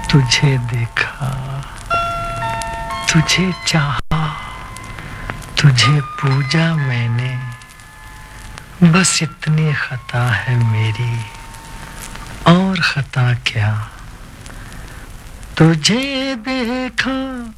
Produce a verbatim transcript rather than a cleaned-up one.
तुझे देखा, तुझे चाहा, तुझे पूजा मैंने, बस इतनी खता है मेरी, और खता क्या। तुझे देखा